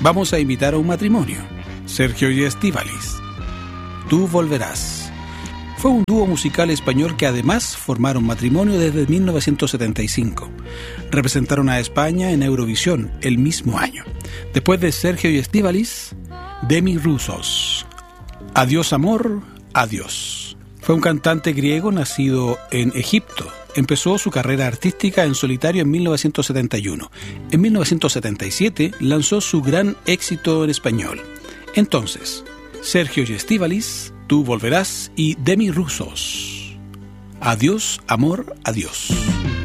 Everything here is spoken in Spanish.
vamos a invitar a un matrimonio. Sergio y Estíbaliz. Tú volverás. Fue un dúo musical español que además formaron matrimonio desde 1975. Representaron a España en Eurovisión el mismo año. Después de Sergio y Estíbaliz, Demi Roussos. Adiós amor, adiós. Fue un cantante griego nacido en Egipto. Empezó su carrera artística en solitario en 1971. En 1977 lanzó su gran éxito en español. Entonces, Sergio y Estíbaliz, Tú volverás y Demi Roussos. Adiós, amor, adiós.